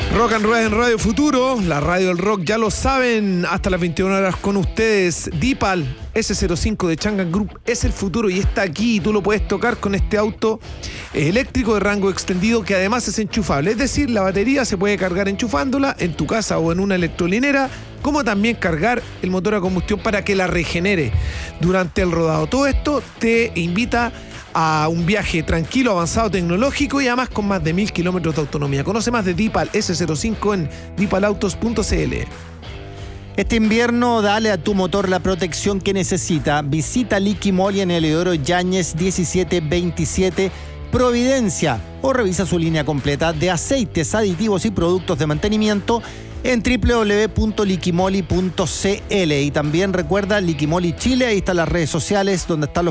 Rock and Roll en Radio Futuro, la radio del rock, ya lo saben, hasta las 21 horas con ustedes. Deepal S05 de Changan Group es el futuro y está aquí. Tú lo puedes tocar con este auto eléctrico de rango extendido que además es enchufable. Es decir, la batería se puede cargar enchufándola en tu casa o en una electrolinera, como también cargar el motor a combustión para que la regenere durante el rodado. Todo esto te invita a un viaje tranquilo, avanzado, tecnológico y además con más de 1000 kilómetros de autonomía. Conoce más de Deepal S05 en deepalautos.cl. Este invierno dale a tu motor la protección que necesita. Visita Liquimoli en Eleodoro Yáñez 1727 Providencia o revisa su línea completa de aceites, aditivos y productos de mantenimiento en www.liquimoli.cl. Y también recuerda Liquimoli Chile, ahí están las redes sociales donde están los